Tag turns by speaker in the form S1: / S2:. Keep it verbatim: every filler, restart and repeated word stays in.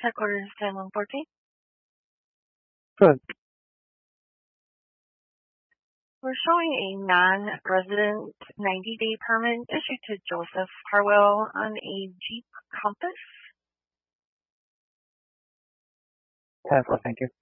S1: Headquarters ten one fourteen.
S2: Good.
S1: We're showing a non-resident ninety-day permit issued to Joseph Harwell on a Jeep Compass.
S2: Tesla, thank you.